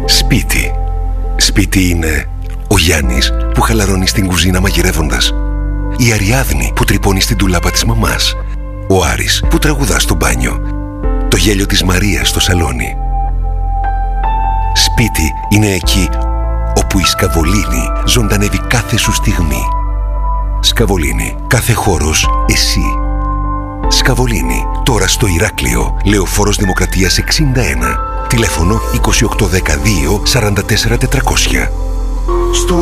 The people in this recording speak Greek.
Σπίτι. Σπίτι είναι ο Γιάννης που χαλαρώνει στην κουζίνα μαγειρεύοντας, η Αριάδνη που τρυπώνει στην ντουλάπα της μαμάς, ο Άρης που τραγουδά στο μπάνιο, το γέλιο της Μαρίας στο σαλόνι. Σπίτι είναι εκεί όπου η Σκαβολίνη ζωντανεύει κάθε σου στιγμή. Σκαβολίνη, κάθε χώρος εσύ. Σκαβολίνη, τώρα στο Ηράκλειο, Λεωφόρος Δημοκρατίας 61. Τηλέφωνο 28102 44400.